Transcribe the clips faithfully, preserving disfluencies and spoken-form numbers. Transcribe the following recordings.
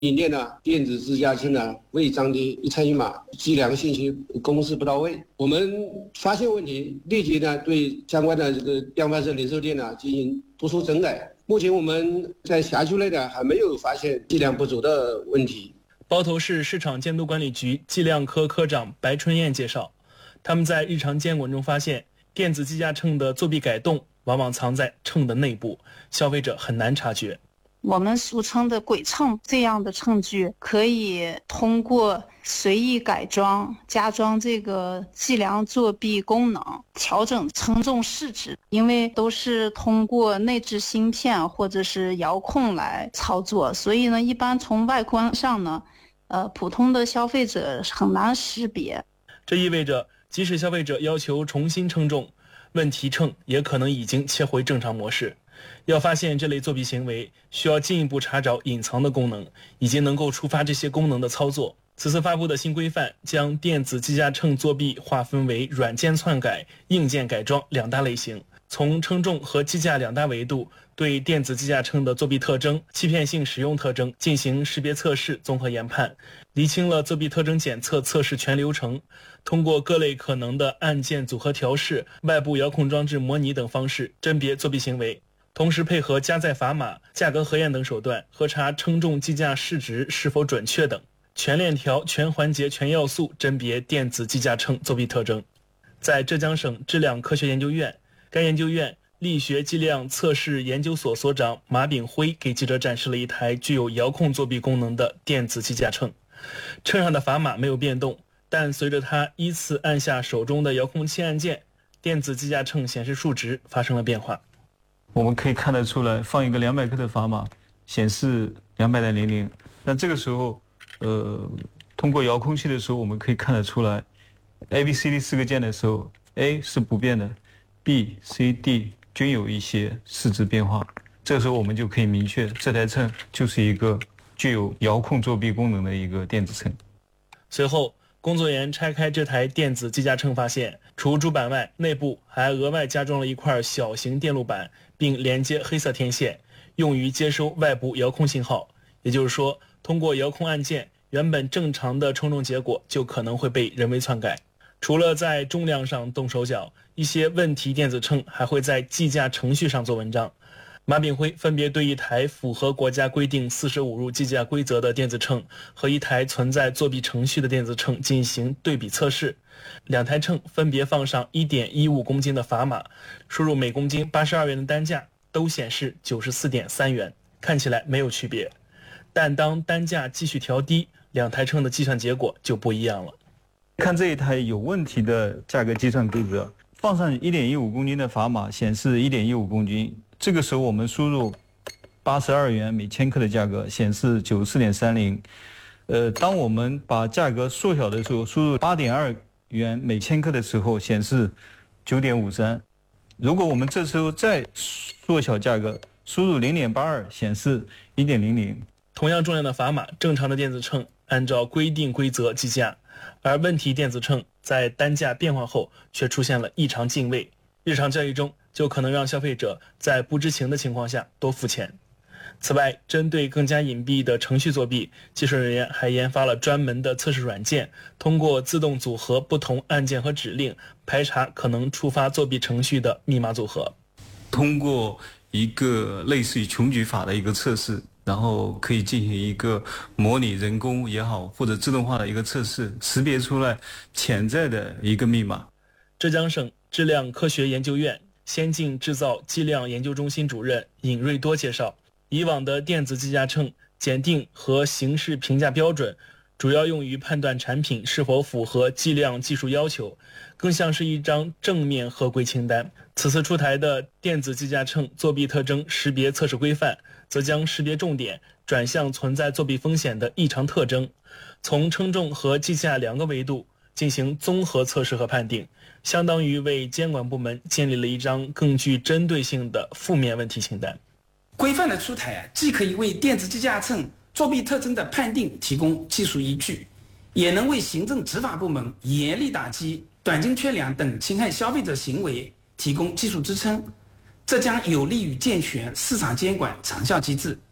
里面呢，电子支架秤呢违章的一乘一码，计量信息公示不到位。我们发现问题，立即呢对相关的这个量贩式零售店呢进行督促整改。目前我们在辖区内呢还没有发现计量不足的问题。 包头市市场监督管理局计量科科长白春燕介绍，他们在日常监管中发现，电子计价秤的作弊改动往往藏在秤的内部，消费者很难察觉。 我们俗称的鬼秤这样的秤具，可以通过随意改装、加装这个计量作弊功能，调整称重试值。因为都是通过内置芯片或者是遥控来操作，所以呢，一般从外观上呢，呃，普通的消费者很难识别。 这意味着，即使消费者要求重新称重，问题秤也可能已经切回正常模式。要发现这类作弊行为，需要进一步查找隐藏的功能，以及能够触发这些功能的操作。此次发布的新规范将电子计价秤作弊划分为软件篡改、硬件改装两大类型，从称重和计价两大维度对电子计价秤的作弊特征、欺骗性使用特征进行识别测试、综合研判，厘清了作弊特征检测测试全流程，通过各类可能的按键组合调试、外部遥控装置模拟等方式甄别作弊行为。同时配合加载砝码、价格核验等手段，核查称重计价市值是否准确等，全链条、全环节、全要素甄别电子计价秤作弊特征。在浙江省质量科学研究院，该研究院力学计量测试研究所所长马炳辉给记者展示了一台具有遥控作弊功能的电子计价秤。秤上的砝码没有变动，但随着他依次按下手中的遥控器按键，电子计价秤显示数值发生了变化。 我们可以看得出来，放一个两百克的砝码，显示两百点零零。那这个时候，呃，通过遥控器的时候，我们可以看得出来 ，A、B、C、D 四个键的时候 ，A 是不变的 ，B、C、D 均有一些市值变化。这个时候我们就可以明确，这台秤就是一个具有遥控作弊功能的一个电子秤。 随后，工作人员拆开这台电子计价秤，发现除主板外，内部还额外加装了一块小型电路板，并连接黑色天线，用于接收外部遥控信号。也就是说，通过遥控按键，原本正常的称重结果就可能会被人为篡改。除了在重量上动手脚，一些问题电子秤还会在计价程序上做文章。马炳辉分别对一台符合国家规定四舍五入计价规则的电子秤和一台存在作弊程序的电子秤进行对比测试，两台秤分别放上 一点一五公斤的砝码，输入每公斤八十二元的单价，都显示 九十四点三元，看起来没有区别。但当单价继续调低，两台秤的计算结果就不一样了。 看这一台有问题的价格计算规则，放上 一点一五公斤的砝码，显示 一点一五公斤，这个时候我们输入八十二元每千克的价格，显示 九十四点三零。呃，当我们把价格缩小的时候，输入 八点二元每千克的时候，显示 九点五三。如果我们这时候再缩小价格，输入 零点八二，显示 一点零零。 同样重量的砝码，正常的电子秤按照规定规则计价，而问题电子秤在单价变化后却出现了异常进位，日常交易中就可能让消费者在不知情的情况下多付钱。此外，针对更加隐蔽的程序作弊，技术人员还研发了专门的测试软件，通过自动组合不同按键和指令，排查可能触发作弊程序的密码组合。 通过一个类似于穷举法的一个测试，然后可以进行一个模拟人工也好，或者自动化的一个测试，识别出来潜在的一个密码。 浙江省质量科学研究院先进制造计量研究中心主任尹瑞多介绍，以往的电子计价秤检定和形式评价标准主要用于判断产品是否符合计量技术要求，更像是一张正面合规清单。此次出台的电子计价秤作弊特征识别测试规范，则将识别重点转向存在作弊风险的异常特征，从称重和计价两个维度进行综合测试和判定，相当于为监管部门建立了一张更具针对性的负面问题清单。 规范的出台啊，既可以为电子计价秤作弊特征的判定提供技术依据，也能为行政执法部门严厉打击短斤缺两等侵害消费者行为提供技术支撑，这将有利于健全市场监管长效机制，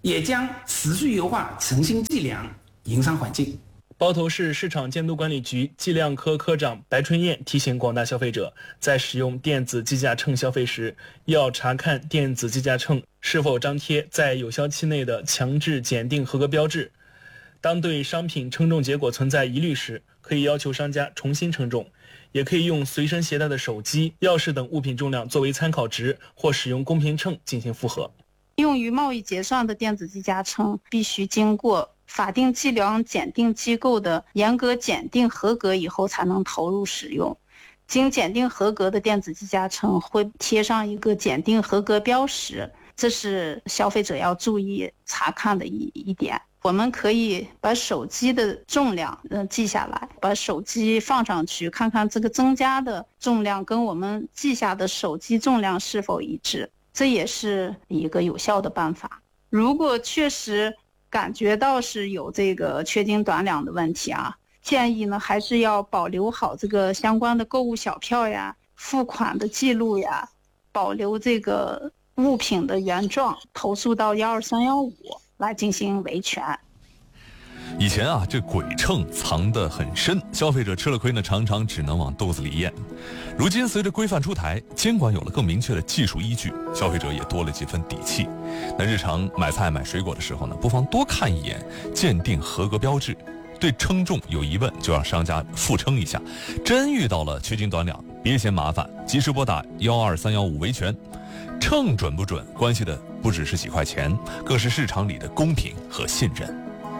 也将持续优化诚信计量营商环境。 包头市市场监督管理局计量科科长白春燕提醒广大消费者，在使用电子计价秤消费时，要查看电子计价秤是否张贴在有效期内的强制检定合格标志。当对商品称重结果存在疑虑时，可以要求商家重新称重，也可以用随身携带的手机、钥匙等物品重量作为参考值，或使用公平秤进行复核。 用于贸易结算的电子计价秤必须经过法定计量检定机构的严格检定合格以后才能投入使用。经检定合格的电子计价秤会贴上一个检定合格标识，这是消费者要注意查看的一一点。我们可以把手机的重量呃记下来，把手机放上去，看看这个增加的重量跟我们记下的手机重量是否一致，这也是一个有效的办法。如果确实感觉到是有这个缺斤短两的问题啊，建议呢还是要保留好这个相关的购物小票呀、付款的记录呀，保留这个物品的原状，投诉到一二三一五来进行维权。 以前啊，这鬼秤藏得很深，消费者吃了亏呢，常常只能往肚子里咽。如今随着规范出台，监管有了更明确的技术依据，消费者也多了几分底气。那日常买菜买水果的时候呢，不妨多看一眼鉴定合格标志，对称重有疑问就让商家复称一下。真遇到了缺斤短两，别嫌麻烦，及时拨打一二三一五维权。秤准不准，关系的不只是几块钱，更是市场里的公平和信任。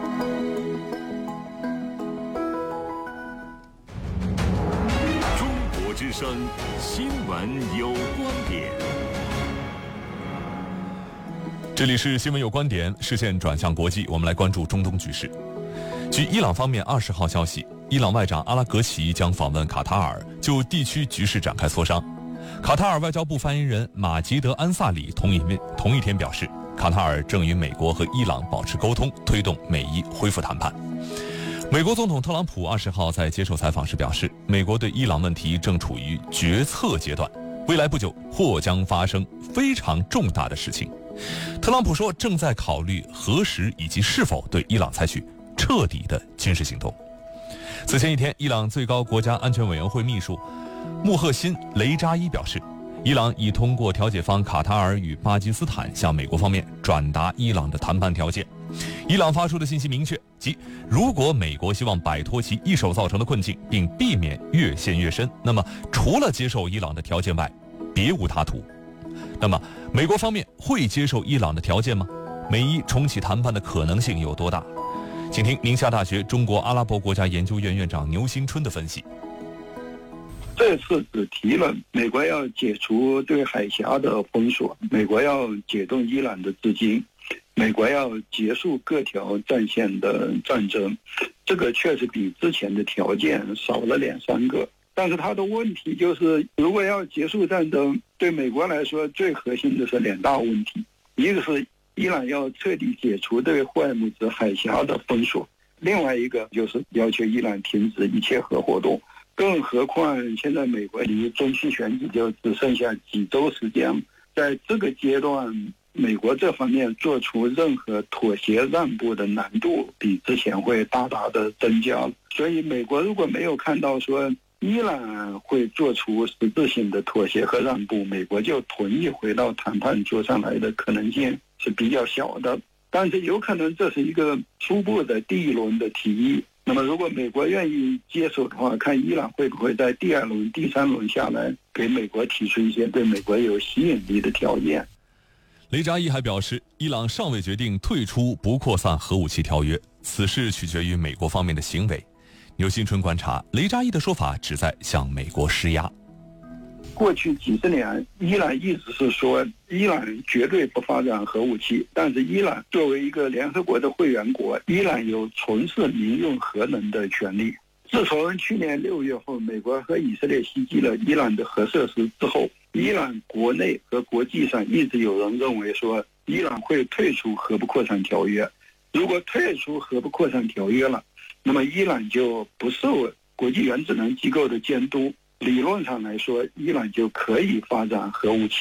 中国之声新闻有观点， 这里是新闻有观点，视线转向国际，我们来关注中东局势。据伊朗方面二十号消息，伊朗外长阿拉格齐将访问卡塔尔，就地区局势展开磋商。卡塔尔外交部发言人马吉德·安萨里同一天同一天表示，卡塔尔正与美国和伊朗保持沟通，推动美伊恢复谈判。美国总统特朗普二十号在接受采访时表示，美国对伊朗问题正处于决策阶段，未来不久或将发生非常重大的事情。特朗普说，正在考虑何时以及是否对伊朗采取彻底的军事行动。此前一天，伊朗最高国家安全委员会秘书穆赫辛·雷扎伊表示，伊朗已通过调解方卡塔尔与巴基斯坦向美国方面转达伊朗的谈判条件。伊朗发出的信息明确，即如果美国希望摆脱其一手造成的困境，并避免越陷越深，那么除了接受伊朗的条件外，别无他途。那么美国方面会接受伊朗的条件吗？美伊重启谈判的可能性有多大？请听宁夏大学中国阿拉伯国家研究院院长牛新春的分析。 这次只提了美国要解除对海峡的封锁，美国要解冻伊朗的资金，美国要结束各条战线的战争，这个确实比之前的条件少了两三个。但是它的问题就是，如果要结束战争，对美国来说最核心的是两大问题，一个是伊朗要彻底解除对霍尔木兹海峡的封锁，另外一个就是要求伊朗停止一切核活动。更何况现在美国离中期选举就只剩下几周时间，在这个阶段，美国这方面做出任何妥协让步的难度比之前会大大的增加。所以美国如果没有看到说伊朗会做出实质性的妥协和让步，美国就同意回到谈判桌上来的可能性是比较小的。但是有可能这是一个初步的第一轮的提议。那么如果美国愿意接受的话，看伊朗会不会在第二轮、第三轮下来给美国提出一些对美国有吸引力的条件。 雷扎伊还表示，伊朗尚未决定退出不扩散核武器条约，此事取决于美国方面的行为。牛新春观察，雷扎伊的说法旨在向美国施压。 过去几十年，伊朗一直是说伊朗绝对不发展核武器，但是伊朗作为一个联合国的会员国，伊朗有从事民用核能的权利。自从去年六月份美国和以色列袭击了伊朗的核设施之后，伊朗国内和国际上一直有人认为说伊朗会退出核不扩散条约。如果退出核不扩散条约了，那么伊朗就不受国际原子能机构的监督，理论上来说伊朗就可以发展核武器了。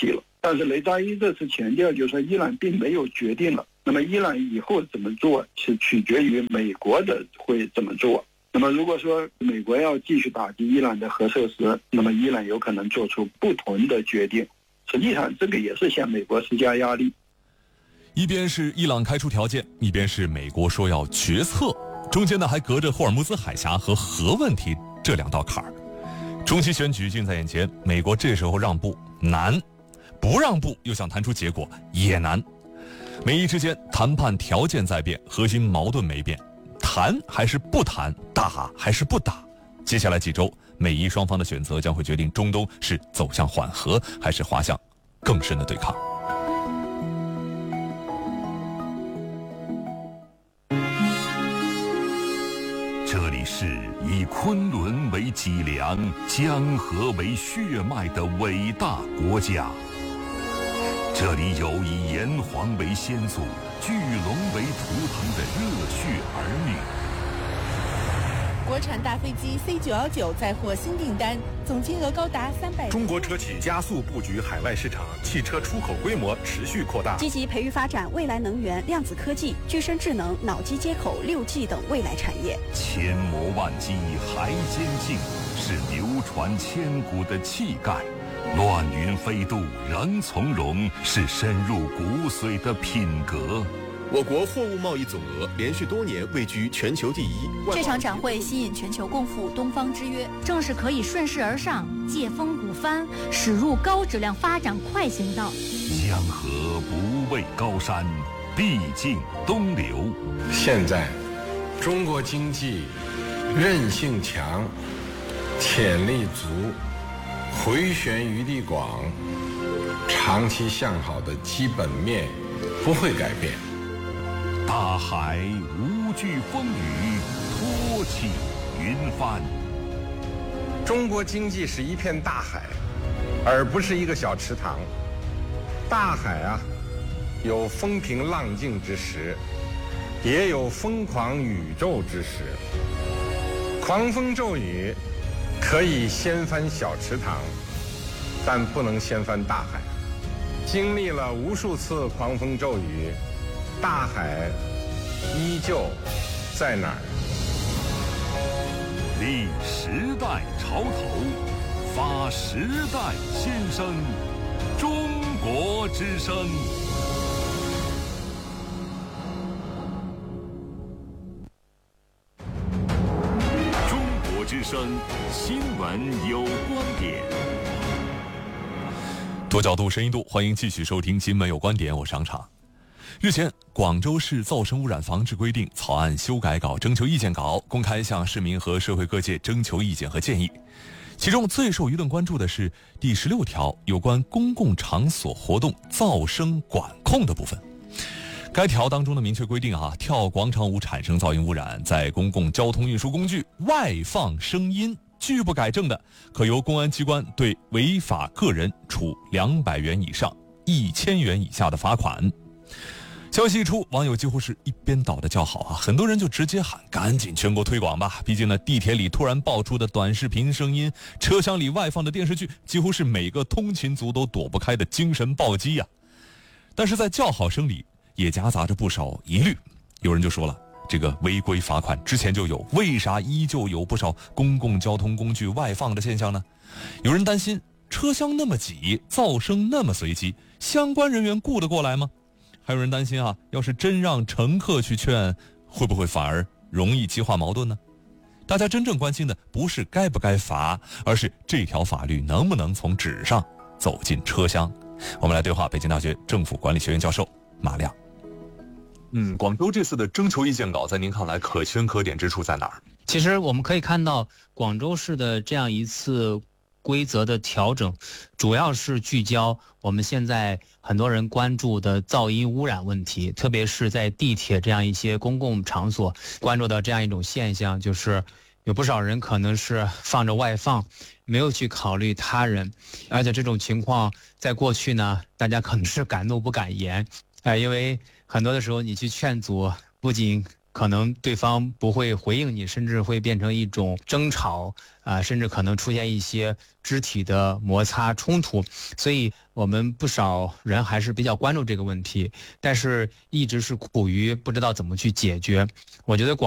但是雷扎伊这次强调，就是说伊朗并没有决定了，那么伊朗以后怎么做是取决于美国的会怎么做。那么如果说美国要继续打击伊朗的核设施，那么伊朗有可能做出不同的决定。实际上这个也是向美国施加压力。 一边是伊朗开出条件，一边是美国说要决策，中间呢还隔着霍尔木兹海峡和核问题这两道坎儿。中期选举近在眼前，美国这时候让步难，不让步又想谈出结果也难。美伊之间谈判条件在变，核心矛盾没变，谈还是不谈，打还是不打？接下来几周，美伊双方的选择将会决定中东是走向缓和，还是滑向更深的对抗。 这里是以昆仑为脊梁、江河为血脉的伟大国家。这里有以炎黄为先祖、巨龙为图腾的热血儿女。 国产大飞机 C 九一九再获新订单，总金额高达三百。 中国车企加速布局海外市场，汽车出口规模持续扩大， 积极培育发展未来能源、量子科技、具身智能、脑机接口、六 G 等未来产业。 千磨万击还坚劲，是流传千古的气概；乱云飞渡仍从容，是深入骨髓的品格。 我国货物贸易总额连续多年位居全球第一。 这场展会吸引全球共赴东方之约，正是可以顺势而上，借风鼓帆，驶入高质量发展快行道。 江河不畏高山，必经东流。 现在，中国经济韧性强，潜力足，回旋余地广，长期向好的基本面不会改变。 大海无惧风雨，托起云帆。 中国经济是一片大海，而不是一个小池塘。大海啊，有风平浪静之时，也有疯狂宇宙之时。狂风骤雨可以掀翻小池塘，但不能掀翻大海。经历了无数次狂风骤雨，大海依旧在哪儿？ 立时代潮头，发时代新生，中国之声。中国之声新闻有观点。 多角度、深一度，欢迎继续收听《新闻有观点》，我是上场。日前，广州市噪声污染防治规定草案修改稿征求意见稿公开向市民和社会各界征求意见和建议。其中最受舆论关注的是第十六条有关公共场所活动噪声管控的部分。该条当中的明确规定啊，跳广场舞产生噪音污染，在公共交通运输工具外放声音，拒不改正的，可由公安机关对违法个人处两百元以上一千元以下的罚款。消息一出，网友几乎是一边倒的叫好啊，很多人就直接喊赶紧全国推广吧。毕竟呢，地铁里突然爆出的短视频声音，车厢里外放的电视剧，几乎是每个通勤族都躲不开的精神暴击呀、啊。但是在叫好声里也夹杂着不少疑虑，有人就说了，这个违规罚款之前就有，为啥依旧有不少公共交通工具外放的现象呢？有人担心车厢那么挤，噪声那么随机，相关人员顾得过来吗？还有人担心啊，要是真让乘客去劝，会不会反而容易激化矛盾呢？大家真正关心的不是该不该罚，而是这条法律能不能从纸上走进车厢。我们来对话北京大学政府管理学院教授马亮。 嗯，广州这次的征求意见稿在您看来可圈可点之处在哪儿？ 其实我们可以看到，广州市的这样一次规则的调整，主要是聚焦我们现在很多人关注的噪音污染问题，特别是在地铁这样一些公共场所关注到这样一种现象，就是有不少人可能是放着外放，没有去考虑他人，而且这种情况在过去呢，大家可能是敢怒不敢言，呃，因为很多的时候你去劝阻，不仅可能对方不会回应你，甚至会变成一种争吵啊、呃，甚至可能出现一些肢体的摩擦冲突。所以我们不少人还是比较关注这个问题，但是一直是苦于不知道怎么去解决。我觉得广